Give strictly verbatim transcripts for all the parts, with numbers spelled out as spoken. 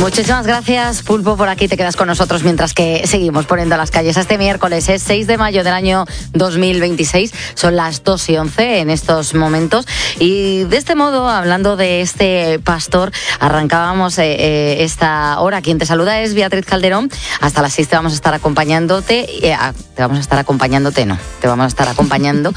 Muchísimas gracias, Pulpo, por aquí te quedas con nosotros mientras que seguimos poniendo las calles. Este miércoles es seis de mayo del año dos mil veintiséis, son las dos y once en estos momentos. Y de este modo, hablando de este pastor, arrancábamos eh, eh, esta hora. Quien te saluda es Beatriz Calderón. Hasta las seis te vamos a estar acompañándote. Eh, te vamos a estar acompañándote, no, te vamos a estar acompañando.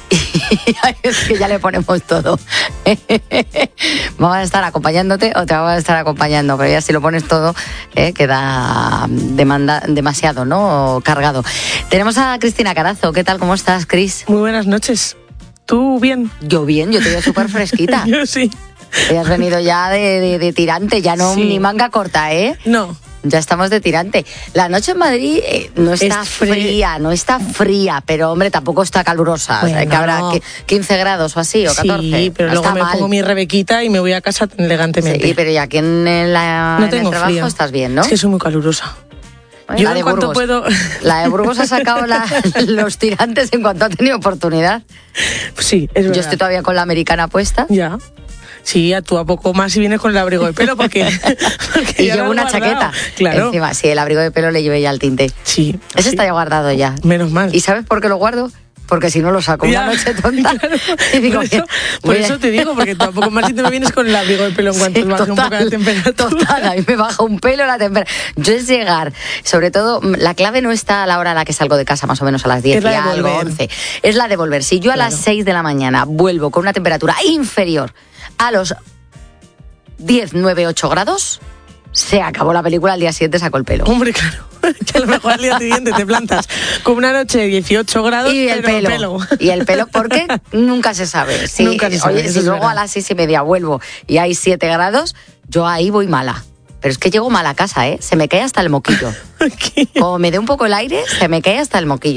Es que ya le ponemos todo. Vamos a estar acompañándote o te vamos a estar acompañando, pero ya si lo pones todo eh, queda demanda, demasiado, ¿no? Cargado. Tenemos a Cristina Carazo. ¿Qué tal? ¿Cómo estás, Cris? Muy buenas noches. ¿Tú bien? Yo bien, yo te veo súper fresquita. Yo sí. Te has venido ya de, de, de tirante, ya no sí. Ni manga corta, ¿eh? No. Ya estamos de tirante. La noche en Madrid eh, no está es fría, no está fría, pero hombre, tampoco está calurosa. Bueno, o sea, que habrá quince grados o así, o catorce. Sí, pero no luego me mal. pongo mi rebequita y me voy a casa elegantemente. Sí, pero ya aquí en, la, no en tengo el trabajo frío. Estás bien, ¿no? Es que soy muy calurosa. Bueno, Yo la en de cuanto Burgos. puedo... La de Burgos ha sacado la, los tirantes en cuanto ha tenido oportunidad. Sí, es verdad. Yo estoy todavía con la americana puesta. Ya. Sí, tú a poco más si vienes con el abrigo de pelo porque... porque y llevo una chaqueta. Claro. Encima, sí, el abrigo de pelo le llevé ya al tinte. Sí. Ese sí. está ya guardado ya. Menos mal. ¿Y sabes por qué lo guardo? Porque si no lo saco ya, una noche tonta. Claro. Y digo, por eso, por eso te digo, porque tampoco más si te me vienes con el abrigo de pelo en cuanto sí, baje total, un poco la temperatura. Total, a mí me baja un pelo la temperatura. Yo es llegar, sobre todo, la clave no está a la hora a la que salgo de casa, más o menos a las diez y algo, once. Es la de volver. Si yo a claro. las seis de la mañana vuelvo con una temperatura inferior a los diez, nueve, ocho grados, se acabó la película, al día siguiente saco el pelo. Hombre, claro, que a lo mejor al día siguiente te plantas con una noche de dieciocho grados y el pero pelo. pelo. Y el pelo, porque nunca se sabe. Si, nunca se sabe. Oye, si luego verdad. A las seis y media vuelvo y hay siete grados, yo ahí voy mala. Pero es que llego mal a casa, ¿eh? Se me cae hasta el moquillo. Como me dé un poco el aire, se me cae hasta el moquillo.